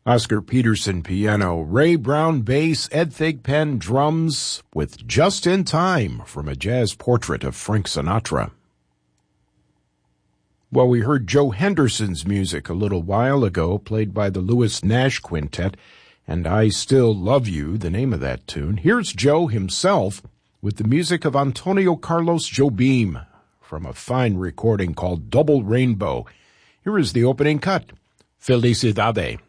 Oscar Peterson piano, Ray Brown bass, Ed Thigpen drums, with Just in Time from a jazz portrait of Frank Sinatra. Well, we heard Joe Henderson's music a little while ago, played by the Lewis Nash Quintet, and I Still Love You, the name of that tune. Here's Joe himself with the music of Antonio Carlos Jobim from a fine recording called Double Rainbow. Here is the opening cut, Felicidade.